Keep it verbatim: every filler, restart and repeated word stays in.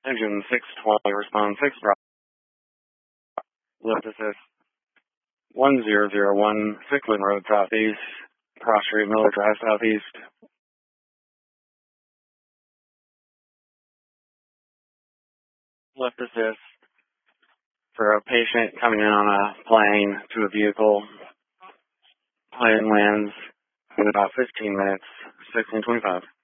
Engine six twenty, respond six drop. Lift assist one zero zero one, Ficklen Road Southeast, Cross Street, Miller Drive Southeast. Lift assist for a patient coming in on a plane to a vehicle. Plane lands in about fifteen minutes, sixteen twenty-five.